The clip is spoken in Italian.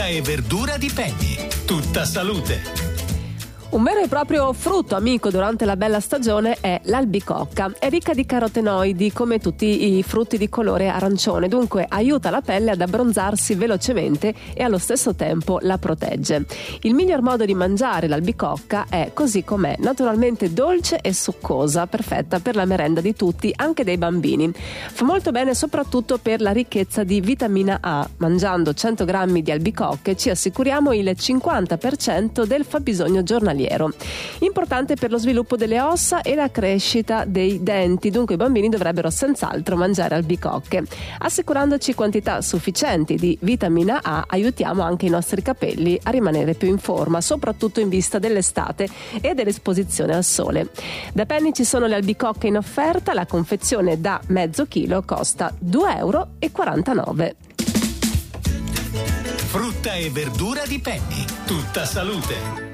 e verdura di Penny. Tutta salute. Un vero e proprio frutto amico durante la bella stagione è l'albicocca. È ricca di carotenoidi come tutti i frutti di colore arancione, dunque aiuta la pelle ad abbronzarsi velocemente e allo stesso tempo la protegge. Il miglior modo di mangiare l'albicocca è così com'è, naturalmente dolce e succosa, perfetta per la merenda di tutti, anche dei bambini. Fa molto bene soprattutto per la ricchezza di vitamina A. Mangiando 100 grammi di albicocche ci assicuriamo il 50% del fabbisogno giornaliero. Importante per lo sviluppo delle ossa e la crescita dei denti, dunque i bambini dovrebbero senz'altro mangiare albicocche. Assicurandoci quantità sufficienti di vitamina A, aiutiamo anche i nostri capelli a rimanere più in forma, soprattutto in vista dell'estate e dell'esposizione al sole. Da Penny ci sono le albicocche in offerta, la confezione da mezzo chilo costa €2,49. Frutta e verdura di Penny. Tutta salute.